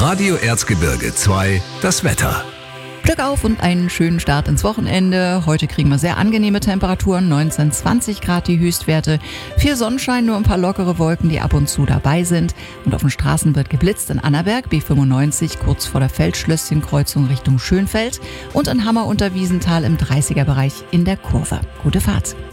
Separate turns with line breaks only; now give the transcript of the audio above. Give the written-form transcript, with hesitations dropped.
Radio Erzgebirge 2, das Wetter.
Glück auf und einen schönen Start ins Wochenende. Heute kriegen wir sehr angenehme Temperaturen, 19, 20 Grad die Höchstwerte. Viel Sonnenschein, nur ein paar lockere Wolken, die ab und zu dabei sind. Und auf den Straßen wird geblitzt in Annaberg, B95, kurz vor der Feldschlösschenkreuzung Richtung Schönfeld. Und in Hammer unter Wiesenthal im 30er-Bereich in der Kurve. Gute Fahrt.